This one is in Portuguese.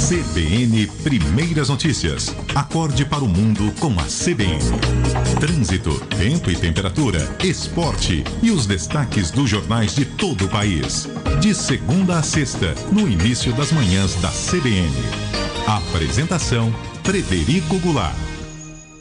CBN Primeiras Notícias. Acorde para o mundo com a CBN. Trânsito, tempo e temperatura, esporte e os destaques dos jornais de todo o país. De segunda a sexta, no início das manhãs da CBN. Apresentação: Frederico Goulart.